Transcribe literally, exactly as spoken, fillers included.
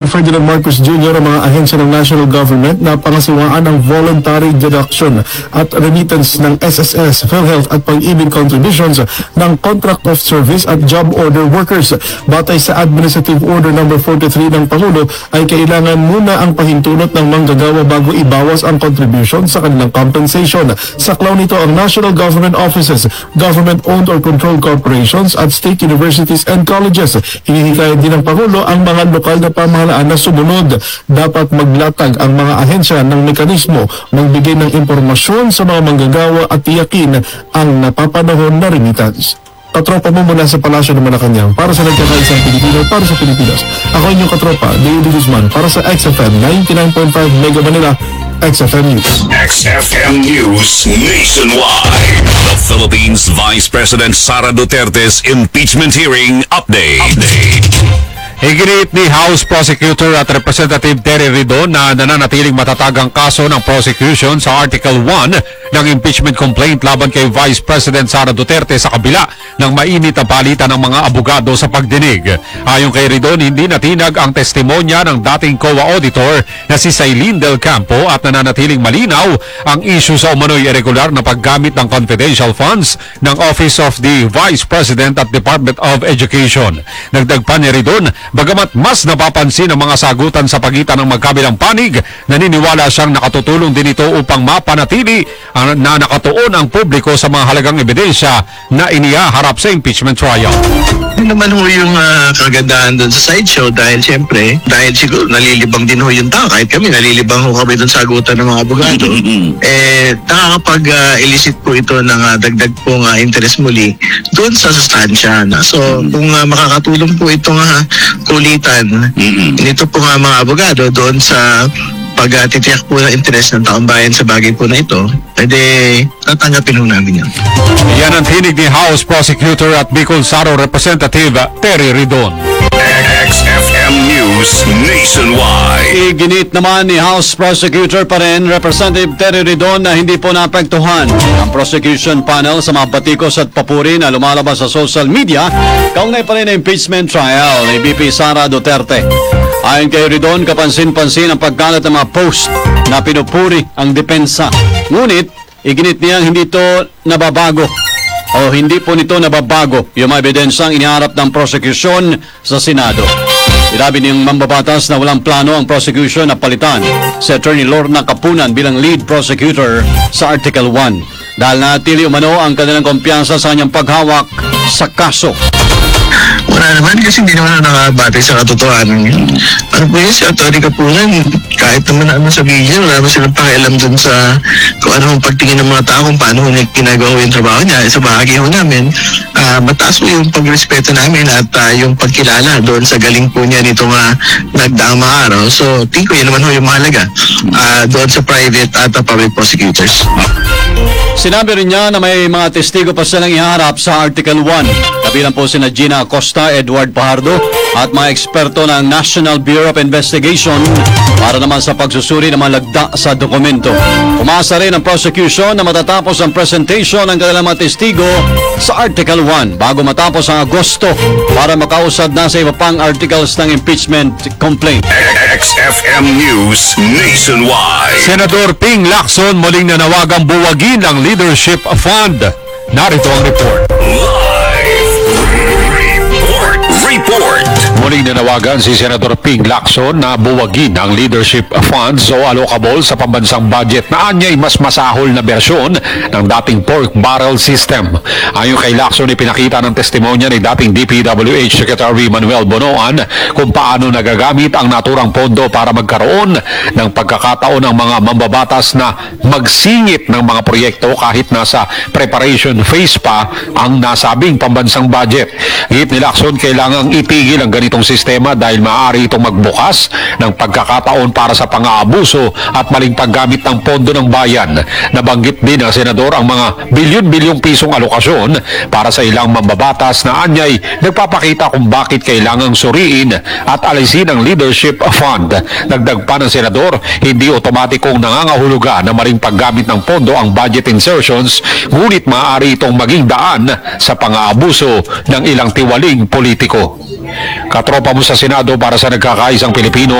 Ferdinand Marcos Junior ang mga ahensya ng national government na pangasiwaan ng voluntary deduction at remittance ng S S S, PhilHealth at pag-ibig contributions ng contract of service at job order workers. Batay sa Administrative Order number forty-three ng Pangulo ay kailangan muna ang pahintulot ng manggagawa bago ibawas ang contribution sa kanilang compensation. Saklaw nito ang national government offices, government-owned or controlled corporations at state universities and colleges. Hinihikayat din ng Pangulo ang mga lokal na pamahalaan na sumunod. Dapat maglatag ang mga ahensya ng mekanismo, magbigay ng impormasyon sa mga manggagawa at tiyakin ang napapanahon na remittance. Katropa mo mula sa Palasyo ng Malacanang para sa nagkakaisang Pilipino para sa Pilipinas. Ako inyong katropa, David Guzman para sa X F M ninety-nine point five Mega Manila, X F M News. X F M News Nationwide. The Philippines Vice President Sara Duterte's impeachment hearing update. Update. Iginit ni House Prosecutor at Representative Terry Ridon na nananatiling matatag ang kaso ng prosecution sa Article one ng impeachment complaint laban kay Vice President Sara Duterte sa kabila ng mainit na palitan ng mga abogado sa pagdinig. Ayon kay Ridon, hindi natinag ang testimonya ng dating C O A Auditor na si Sailin Del Campo at nananatiling malinaw ang issue sa umano'y irregular na paggamit ng confidential funds ng Office of the Vice President at Department of Education. Nagdag pa ni Ridon, bagamat mas napapansin ang mga sagutan sa pagitan ng magkabilang panig, naniniwala siyang nakatutulong din ito upang mapanatili ang, na nakatuon ang publiko sa mga halagang ebidensya na inihaharap sa impeachment trial. Ano naman ho yung uh, kagandahan doon sa sideshow dahil siyempre, dahil siguro nalilibang din ho yung tao, kahit kami nalilibang ho kami doon sa sagutan ng mga abogado, eh nakakapag-elicit uh, po ito ng uh, dagdag pong uh, interest muli doon sa sustansya. Na. So kung uh, makakatulong po itong uh, kulitan nito po nga mga abogado doon sa pag-titiyak po ng interest ng taong bayan sa bagay po na ito, pwede tatanggapin ho namin yan. Yan ang tinig ni House Prosecutor at Bicol Saro Representative Terry Ridon. X F M News Nationwide. Iginit naman ni House Prosecutor pa rin Representative Terry Ridon na hindi po naapektuhan ang prosecution panel sa mga batikos at papuri na lumalabas sa social media kaugnay pa rin ang impeachment trial ni B P Sara Duterte. Ayon kay Ridon, kapansin-pansin ang pagkalat ng mga post na pinupuri ang depensa. Ngunit, iginit niya hindi ito nababago o hindi po nito nababago yung mga ebidensyang iniharap ng prosecution sa Senado. Ilabi niyang mambabatas na walang plano ang prosecution na palitan si Attorney Lorna Kapunan bilang lead prosecutor sa Article one dahil natili umano ang kanilang kumpiyansa sa kanyang paghawak sa kaso. Wala naman kasi hindi naman nakabati sa katotohanan yun. Ano po yun, si Atty. Kapunan, kahit naman ano sabihin niya, wala naman silang pakialam dun sa kung ano ang pagtingin ng mga tao, kung paano niya ginagawa yung trabaho niya. Sa bahagi ho namin, uh, mataas po yung pagrespeto namin at uh, yung pagkilala doon sa galing po niya nito nga nagdaang mga araw. So, tingko yun naman ho yung mahalaga uh, doon sa private at uh, public prosecutors. Sinabi rin niya na may mga testigo pa silang iharap sa Article one. Kabilang po sina Gina Acosta, Edward Pajardo at mga eksperto ng National Bureau of Investigation para naman sa pagsusuri ng mga lagda sa dokumento. Umasa rin ang prosecution na matatapos ang presentation ng kanilang mga testigo sa Article one bago matapos ang Agosto para makausad na sa iba pang articles ng impeachment complaint. X F M News Nationwide. Senador Ping Lacson muling nanawagang buwagin ang Leadership Fund. Narito ang report. Live report. Report. Muling nanawagan si Senador Ping Lacson na buwagin ang leadership funds o allocable sa pambansang budget na anya'y mas masahol na bersyon ng dating pork barrel system. Ayon kay Lacson, ipinakita ng testimonya ni dating D P W H Secretary Manuel Bonoan kung paano nagagamit ang naturang pondo para magkaroon ng pagkakataon ng mga mambabatas na magsingit ng mga proyekto kahit nasa preparation phase pa ang nasabing pambansang budget. Higit ni Lacson, kailangang itigil ang ganitong sistema dahil maaari itong magbukas ng pagkakataon para sa pang-aabuso at maling paggamit ng pondo ng bayan. Nabanggit din ng senador ang mga bilyon-bilyong pisong alokasyon para sa ilang mambabatas na anyay nagpapakita kung bakit kailangang suriin at alisin ang leadership fund. Nagdag pa ng senador, hindi otomatikong nangangahulugan na maling paggamit ng pondo ang budget insertions, ngunit maaari itong maging daan sa pang-aabuso ng ilang tiwaling politiko. Katropa mo sa Senado para sa Nagkakaisang Pilipino,